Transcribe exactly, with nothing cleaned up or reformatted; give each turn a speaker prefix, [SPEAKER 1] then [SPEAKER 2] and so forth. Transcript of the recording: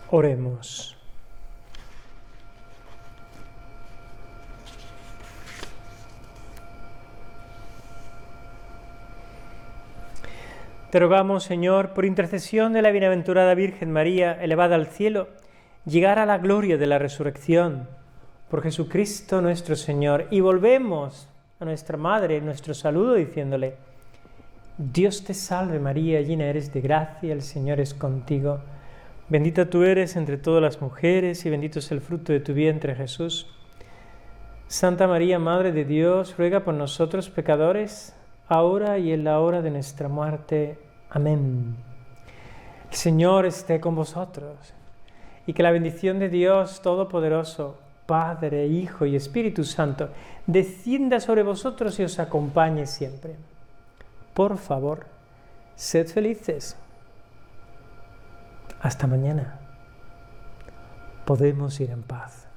[SPEAKER 1] Oremos. Te rogamos, Señor, por intercesión de la bienaventurada Virgen María, elevada al cielo, llegar a la gloria de la resurrección, por Jesucristo nuestro Señor. Y volvemos a nuestra Madre nuestro saludo diciéndole: Dios te salve María, llena eres de gracia, el Señor es contigo. Bendita tú eres entre todas las mujeres y bendito es el fruto de tu vientre, Jesús. Santa María, Madre de Dios, ruega por nosotros pecadores, ahora y en la hora de nuestra muerte. Amén. El Señor esté con vosotros, y que la bendición de Dios Todopoderoso, Padre, Hijo y Espíritu Santo, descienda sobre vosotros y os acompañe siempre. Por favor, sed felices. Hasta mañana. Podemos ir en paz.